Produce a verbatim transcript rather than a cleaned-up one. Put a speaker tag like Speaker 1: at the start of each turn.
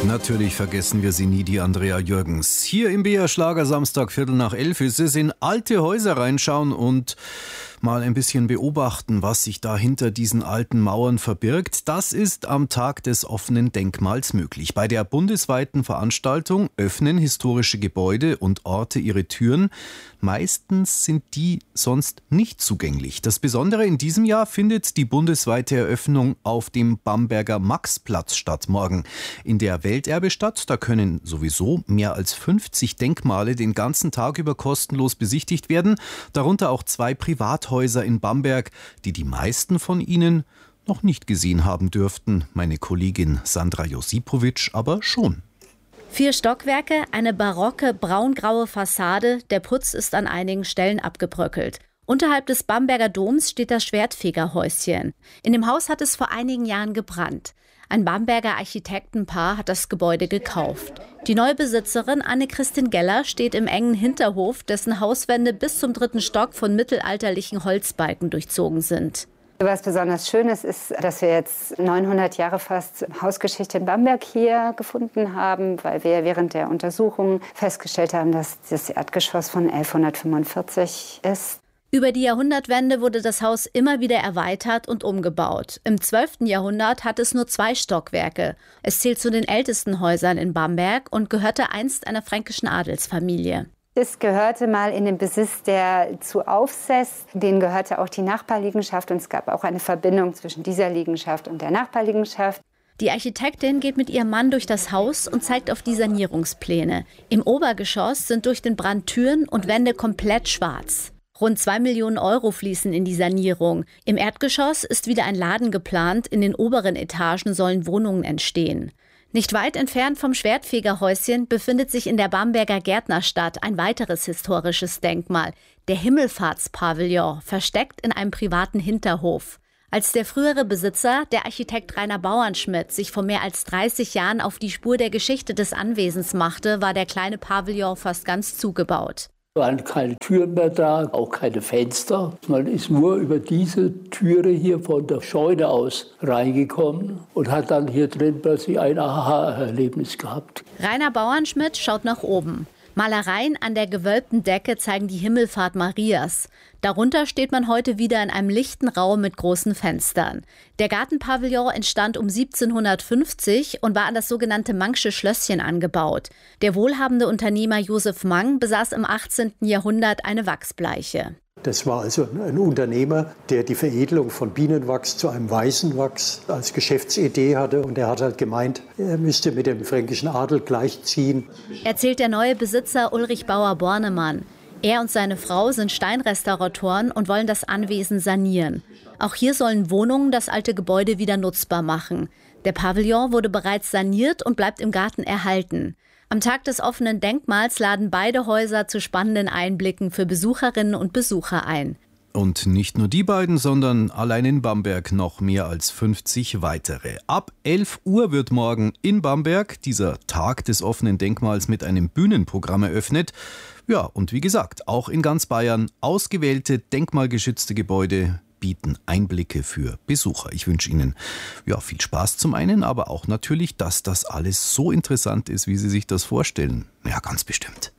Speaker 1: Natürlich vergessen wir sie nie, die Andrea Jürgens. Hier im B R Schlager Samstag, Viertel nach elf, ist es in alte Häuser reinschauen und mal ein bisschen beobachten, was sich da hinter diesen alten Mauern verbirgt. Das ist am Tag des offenen Denkmals möglich. Bei der bundesweiten Veranstaltung öffnen historische Gebäude und Orte ihre Türen. Meistens sind die sonst nicht zugänglich. Das Besondere in diesem Jahr findet die bundesweite Eröffnung auf dem Bamberger Maxplatz statt morgen. In der Welterbestadt, da können sowieso mehr als fünfzig Denkmale den ganzen Tag über kostenlos besichtigt werden, darunter auch zwei Privathäuser in Bamberg, die die meisten von Ihnen noch nicht gesehen haben dürften. Meine Kollegin Sandra Josipowitsch aber schon.
Speaker 2: Vier Stockwerke, eine barocke braungraue Fassade, der Putz ist an einigen Stellen abgebröckelt. Unterhalb des Bamberger Doms steht das Schwertfegerhäuschen. In dem Haus hat es vor einigen Jahren gebrannt. Ein Bamberger Architektenpaar hat das Gebäude gekauft. Die neue Besitzerin Anne-Christin Geller steht im engen Hinterhof, dessen Hauswände bis zum dritten Stock von mittelalterlichen Holzbalken durchzogen sind.
Speaker 3: Was besonders Schönes ist, dass wir jetzt neunhundert Jahre fast Hausgeschichte in Bamberg hier gefunden haben, weil wir während der Untersuchung festgestellt haben, dass das Erdgeschoss von elfhundertfünfundvierzig ist.
Speaker 2: Über die Jahrhundertwende wurde das Haus immer wieder erweitert und umgebaut. Im zwölften Jahrhundert hat es nur zwei Stockwerke. Es zählt zu den ältesten Häusern in Bamberg und gehörte einst einer fränkischen Adelsfamilie.
Speaker 3: Es gehörte mal in den Besitz der zu Aufseß, denen gehörte auch die Nachbarliegenschaft und es gab auch eine Verbindung zwischen dieser Liegenschaft und der Nachbarliegenschaft.
Speaker 2: Die Architektin geht mit ihrem Mann durch das Haus und zeigt auf die Sanierungspläne. Im Obergeschoss sind durch den Brand Türen und Wände komplett schwarz. Rund zwei Millionen Euro fließen in die Sanierung. Im Erdgeschoss ist wieder ein Laden geplant, in den oberen Etagen sollen Wohnungen entstehen. Nicht weit entfernt vom Schwertfegerhäuschen befindet sich in der Bamberger Gärtnerstadt ein weiteres historisches Denkmal, der Himmelfahrtspavillon, versteckt in einem privaten Hinterhof. Als der frühere Besitzer, der Architekt Rainer Bauernschmidt, sich vor mehr als dreißig Jahren auf die Spur der Geschichte des Anwesens machte, war der kleine Pavillon fast ganz zugebaut.
Speaker 4: Es waren keine Türen mehr da, auch keine Fenster. Man ist nur über diese Türe hier von der Scheune aus reingekommen und hat dann hier drin plötzlich ein Aha-Erlebnis gehabt.
Speaker 2: Rainer Bauernschmidt schaut nach oben. Malereien an der gewölbten Decke zeigen die Himmelfahrt Marias. Darunter steht man heute wieder in einem lichten Raum mit großen Fenstern. Der Gartenpavillon entstand um siebzehnhundertfünfzig und war an das sogenannte Mang'sche Schlösschen angebaut. Der wohlhabende Unternehmer Josef Mang besaß im achtzehnten Jahrhundert eine Wachsbleiche.
Speaker 5: Das war also ein Unternehmer, der die Veredelung von Bienenwachs zu einem Weißenwachs als Geschäftsidee hatte. Und er hat halt gemeint, er müsste mit dem fränkischen Adel gleichziehen.
Speaker 2: Erzählt der neue Besitzer Ulrich Bauer-Bornemann. Er und seine Frau sind Steinrestauratoren und wollen das Anwesen sanieren. Auch hier sollen Wohnungen das alte Gebäude wieder nutzbar machen. Der Pavillon wurde bereits saniert und bleibt im Garten erhalten. Am Tag des offenen Denkmals laden beide Häuser zu spannenden Einblicken für Besucherinnen und Besucher ein.
Speaker 1: Und nicht nur die beiden, sondern allein in Bamberg noch mehr als fünfzig weitere. Ab elf Uhr wird morgen in Bamberg dieser Tag des offenen Denkmals mit einem Bühnenprogramm eröffnet. Ja, und wie gesagt, auch in ganz Bayern ausgewählte denkmalgeschützte Gebäude bieten Einblicke für Besucher. Ich wünsche Ihnen ja viel Spaß zum einen, aber auch natürlich, dass das alles so interessant ist, wie Sie sich das vorstellen. Ja, ganz bestimmt.